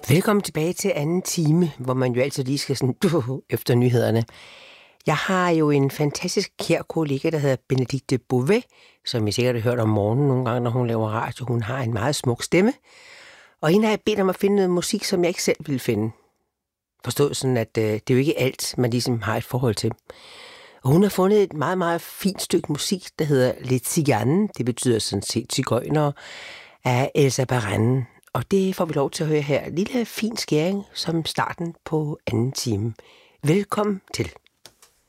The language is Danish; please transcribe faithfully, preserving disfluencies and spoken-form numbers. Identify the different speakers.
Speaker 1: Velkommen tilbage til anden time, hvor man jo altid lige skal sådan uh, efter nyhederne. Jeg har jo en fantastisk kær kollega, der hedder Benedikte Bové, som I sikkert har hørt om morgenen nogle gange, når hun laver radio. Hun har en meget smuk stemme. Og hende har jeg bedt om at finde noget musik, som jeg ikke selv ville finde. Forstået sådan, at øh, det er jo ikke alt, man ligesom har et forhold til. Og hun har fundet et meget, meget fint stykke musik, der hedder Le Tzigane. Det betyder sådan set zigøjner, af Elsa Baran. Og det får vi lov til at høre her. Lille fin skæring som starten på anden time. Velkommen til.